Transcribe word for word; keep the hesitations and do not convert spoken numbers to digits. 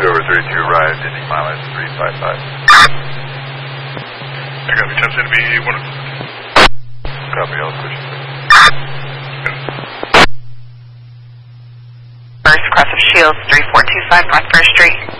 over thirty-two arrived, ending mileage three five five. I got me, ten to be one. Copy, all push. First, cross of Shields, three four two five North First Street.